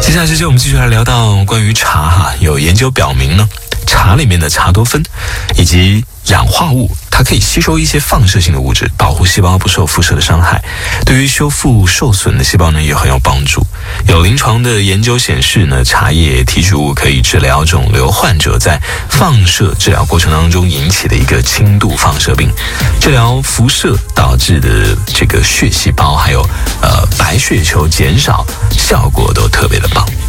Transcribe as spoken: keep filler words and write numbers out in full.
接下来时间我们继续来聊到关于茶哈，有研究表明呢，茶里面的茶多酚以及氧化物，它可以吸收一些放射性的物质，保护细胞不受辐射的伤害，对于修复受损的细胞呢也很有帮助。有临床的研究显示呢，茶叶提取物可以治疗肿瘤患者在放射治疗过程当中引起的一个轻度放射病，治疗辐射导致的这个血细胞还有呃白血球减少，效果都特别的棒。